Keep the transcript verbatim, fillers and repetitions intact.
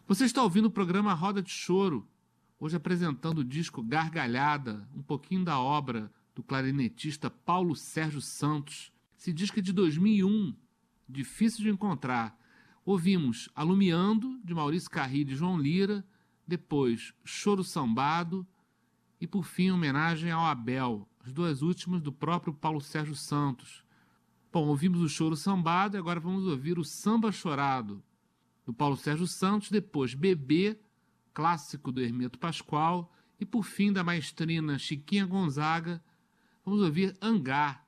Você está ouvindo o programa Roda de Choro, hoje apresentando o disco Gargalhada, um pouquinho da obra do clarinetista Paulo Sérgio Santos. Esse disco é de dois mil e um, difícil de encontrar. Ouvimos Alumiando, de Maurício Carrilho e João Lira, depois Choro Sambado e, por fim, Homenagem ao Abel, as duas últimas do próprio Paulo Sérgio Santos. Bom, ouvimos o Choro Sambado e agora vamos ouvir o Samba Chorado, do Paulo Sérgio Santos, depois Bebê, clássico do Hermeto Pascoal, e por fim, da maestrina Chiquinha Gonzaga, vamos ouvir Angá,